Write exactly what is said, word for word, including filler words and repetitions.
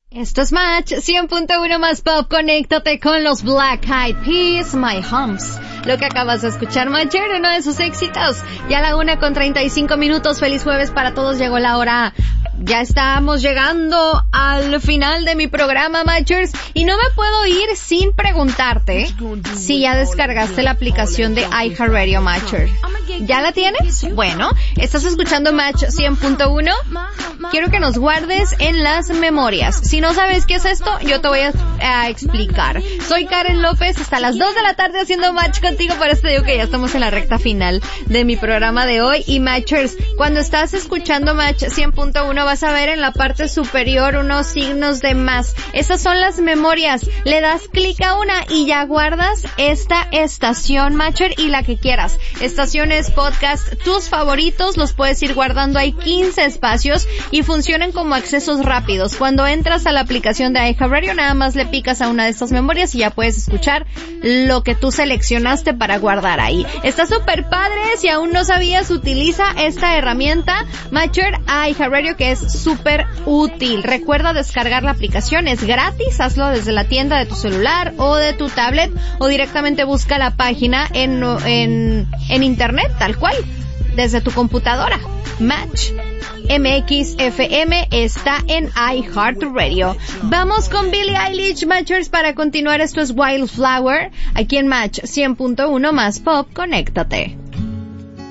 Esto es Match cien punto uno más Pop. Conéctate con los Black Eyed Peas, My Humps. Lo que acabas de escuchar, Matcher, uno de sus éxitos. Ya a la una con treinta y cinco minutos. Feliz jueves para todos. Llegó la hora. Ya estamos llegando al final de mi programa, Matchers, y no me puedo ir sin preguntarte si ya descargaste la aplicación de iHeartRadio, Matcher. ¿Ya la tienes? Bueno, estás escuchando Match cien punto uno. Quiero que nos guardes en las memorias. Si no sabes qué es esto, yo te voy a, a explicar. Soy Karen López, hasta las dos de la tarde haciendo Match contigo. Por eso te digo que ya estamos en la recta final de mi programa de hoy. Y Matchers, cuando estás escuchando Match cien punto uno, vas a ver en la parte superior unos signos de más. Esas son las memorias. Le das clic a una y ya guardas esta estación, Matcher, y la que quieras. Estaciones, podcast, tus favoritos, los puedes ir guardando. Hay quince espacios y funcionan como accesos rápidos. Cuando entras a la aplicación de iHeartRadio, nada más le picas a una de estas memorias y ya puedes escuchar lo que tú seleccionaste para guardar ahí. Está súper padre. Si aún no sabías, utiliza esta herramienta, Matcher, iHeartRadio, que es súper útil. Recuerda descargar la aplicación, es gratis. Hazlo desde la tienda de tu celular o de tu tablet, o directamente busca la página en, en, en internet, tal cual, desde tu computadora. Match M X F M está en iHeartRadio. Vamos con Billie Eilish, Matchers, para continuar. Esto es Wildflower, aquí en Match cien punto uno más Pop. Conéctate.